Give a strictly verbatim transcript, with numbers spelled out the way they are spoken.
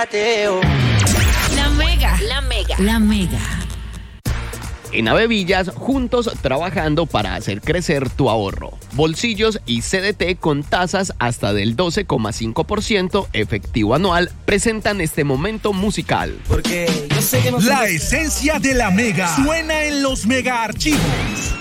La Mega, la Mega, la Mega. En Avevillas, juntos trabajando para hacer crecer tu ahorro. Bolsillos y C D T con tasas hasta del doce coma cinco por ciento efectivo anual presentan este momento musical. Porque yo sé que no La esencia de la Mega suena en los Mega Archivos.